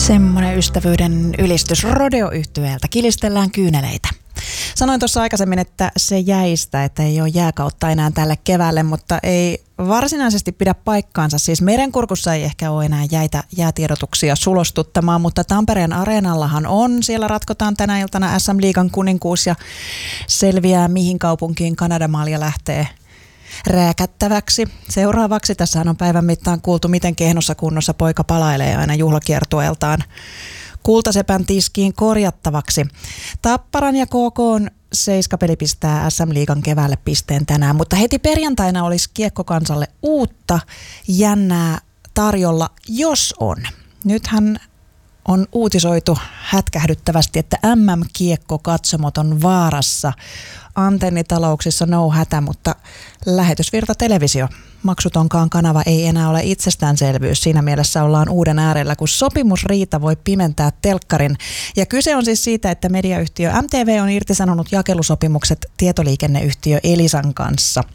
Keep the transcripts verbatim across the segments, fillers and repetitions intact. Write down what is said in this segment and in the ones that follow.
Semmoinen ystävyyden ylistys Rodeo-yhtyeeltä. Kilistellään kyyneleitä. Sanoin tuossa aikaisemmin, että se jäistä, että ei ole jääkautta enää tälle keväälle, mutta ei varsinaisesti pidä paikkaansa. Siis Merenkurkussa ei ehkä ole enää jäitä jäätiedotuksia sulostuttamaan, mutta Tampereen areenallahan on. Siellä ratkotaan tänä iltana S M-liigan kuninkuus ja selviää, mihin kaupunkiin Kanadamaalja lähtee rääkättäväksi. Seuraavaksi tässä on päivän mittaan kuultu, miten kehnossa kunnossa poika palailee aina juhlakiertueeltaan kultasepän tiskiin korjattavaksi. Tapparan ja K K:n seiskapeli pistää S M-liigan keväälle pisteen tänään, mutta heti perjantaina olisi kiekkokansalle uutta jännää tarjolla, jos on. Nythän on uutisoitu hätkähdyttävästi, että M M-kiekkokatsomot on vaarassa. Antennitalouksissa no hätä, mutta lähetysvirta televisio, maksutonkaan kanava ei enää ole itsestäänselvyys. Siinä mielessä ollaan uuden äärellä, kun sopimusriita voi pimentää telkkarin. Ja kyse on siis siitä, että mediayhtiö M T V on irtisanonut jakelusopimukset tietoliikenneyhtiö Elisan kanssa.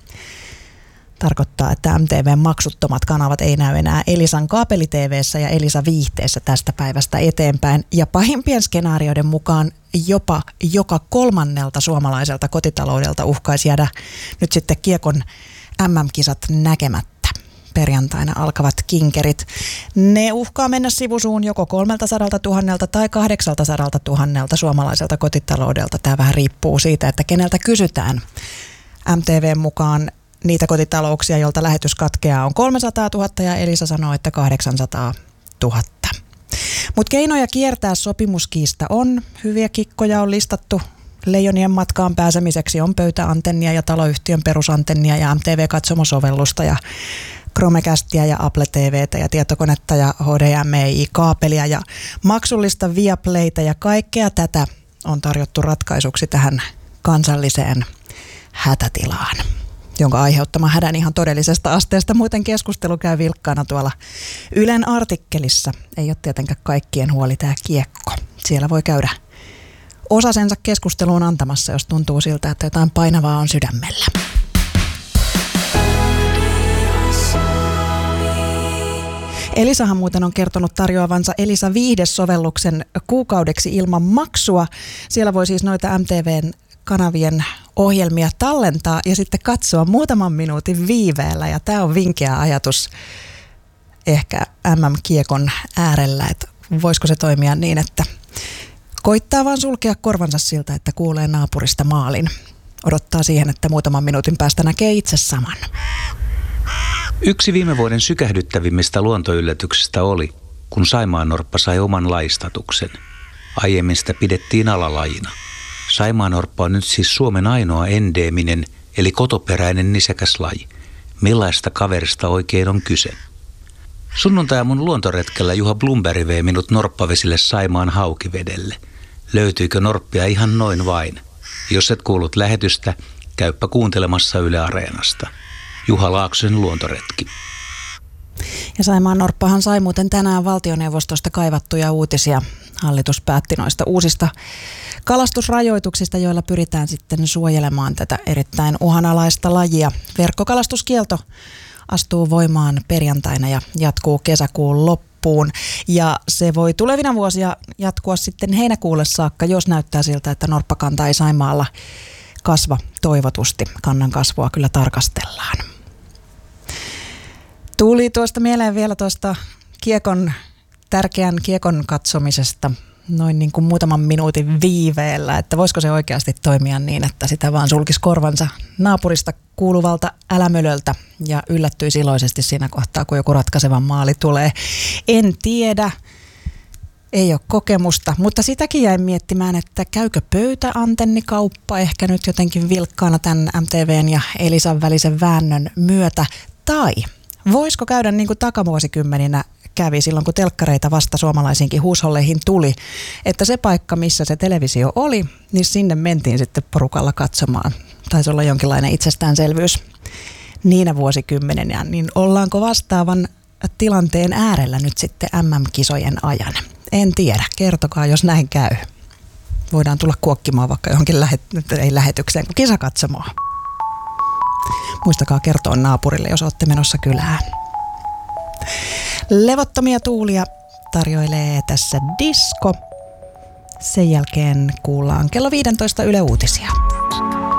Tarkoittaa, että M T V:n maksuttomat kanavat ei näy enää Elisan kaapeli-tv:ssä ja Elisa viihteessä tästä päivästä eteenpäin. Ja pahimpien skenaarioiden mukaan jopa joka kolmannelta suomalaiselta kotitaloudelta uhkaisi jäädä nyt sitten kiekon M M-kisat näkemättä. Perjantaina alkavat kinkerit. Ne uhkaa mennä sivusuun joko kolmeltasadalta tuhannelta tai kahdeksaltasadalta tuhannelta suomalaiselta kotitaloudelta. Tämä vähän riippuu siitä, että keneltä kysytään. M T V:n mukaan niitä kotitalouksia, joilta lähetys katkeaa, on kolmesataatuhatta ja Elisa sanoo, että kahdeksansataatuhatta. Mutta keinoja kiertää sopimuskiista on. Hyviä kikkoja on listattu. Leijonien matkaan pääsemiseksi on pöytäantennia ja taloyhtiön perusantennia ja M T V-katsomosovellusta ja Chromecastia ja Apple T V:tä ja tietokonetta ja H D M I-kaapelia ja maksullista Viaplayta ja kaikkea tätä on tarjottu ratkaisuksi tähän kansalliseen hätätilaan, jonka aiheuttama hädän ihan todellisesta asteesta. Muuten keskustelu käy vilkkaana tuolla Ylen artikkelissa. Ei ole tietenkään kaikkien huoli tämä kiekko. Siellä voi käydä osasensa keskusteluun antamassa, jos tuntuu siltä, että jotain painavaa on sydämellä. Elisahan muuten on kertonut tarjoavansa Elisa viihde-sovelluksen kuukaudeksi ilman maksua. Siellä voi siis noita M T V:n kanavien ohjelmia tallentaa ja sitten katsoa muutaman minuutin viiveellä. Ja tämä on vinkeä ajatus ehkä M M-kiekon äärellä, että voisiko se toimia niin, että koittaa vaan sulkea korvansa siltä, että kuulee naapurista maalin. Odottaa siihen, että muutaman minuutin päästä näkee itse saman. Yksi viime vuoden sykähdyttävimmistä luontoyllätyksistä oli, kun saimaannorppa sai oman laistatuksen. Aiemmin sitä pidettiin alalajina. Saimaannorppa on nyt siis Suomen ainoa endeeminen, eli kotoperäinen nisäkäslaji. Millaista kaverista oikein on kyse? Sunnuntai-aamun luontoretkellä Juha Blumberg vei minut norppavesille Saimaan Haukivedelle. Löytyykö norppia ihan noin vain? Jos et kuullut lähetystä, käyppä kuuntelemassa Yle Areenasta. Juha Laaksosen luontoretki. Ja Saimaan norppahan sai muuten tänään valtioneuvostosta kaivattuja uutisia. Hallitus päätti noista uusista kalastusrajoituksista, joilla pyritään sitten suojelemaan tätä erittäin uhanalaista lajia. Verkkokalastuskielto astuu voimaan perjantaina ja jatkuu kesäkuun loppuun. Ja se voi tulevina vuosia jatkua sitten heinäkuulle saakka, jos näyttää siltä, että norppakanta ei Saimaalla kasva toivotusti. Kannan kasvua kyllä tarkastellaan. Tuli tuosta mieleen vielä tuosta kiekon, tärkeän kiekon katsomisesta noin niin kuin muutaman minuutin viiveellä, että voisiko se oikeasti toimia niin, että sitä vaan sulkisi korvansa naapurista kuuluvalta älämölöltä ja yllättyisi iloisesti siinä kohtaa, kun joku ratkaiseva maali tulee. En tiedä, ei ole kokemusta, mutta sitäkin jäin miettimään, että käykö pöytäantennikauppa ehkä nyt jotenkin vilkkaana tämän M T V:n ja Elisan välisen väännön myötä, tai voisiko käydä niin kuin takavuosikymmeninä kävi silloin, kun telkkareita vasta suomalaisiinkin huusholleihin tuli, että se paikka, missä se televisio oli, niin sinne mentiin sitten porukalla katsomaan. Taisi olla jonkinlainen itsestäänselvyys niinä vuosikymmeninä, niin ollaanko vastaavan tilanteen äärellä nyt sitten M M-kisojen ajan? En tiedä, kertokaa jos näin käy. Voidaan tulla kuokkimaan vaikka johonkin lähet- ei lähetykseen, kun kisakatsomoa. Muistakaa kertoa naapurille, jos olette menossa kylään. Levottomia tuulia tarjoilee tässä Disko. Sen jälkeen kuullaan kello viisitoista Yle Uutisia.